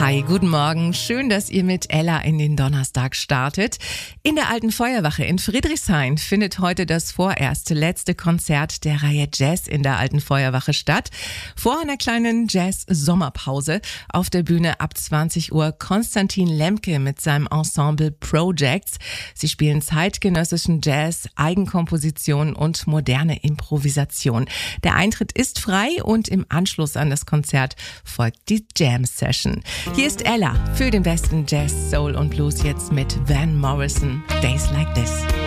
Hi, guten Morgen. Schön, dass ihr mit Ella in den Donnerstag startet. In der Alten Feuerwache in Friedrichshain findet heute das vorerst letzte Konzert der Reihe Jazz in der Alten Feuerwache statt. Vor einer kleinen Jazz-Sommerpause auf der Bühne ab 20 Uhr Konstantin Lemke mit seinem Ensemble Projects. Sie spielen zeitgenössischen Jazz, Eigenkomposition und moderne Improvisation. Der Eintritt ist frei und im Anschluss an das Konzert folgt die Jam-Session. Hier ist Ella für den besten Jazz, Soul und Blues jetzt mit Van Morrison, Days Like This.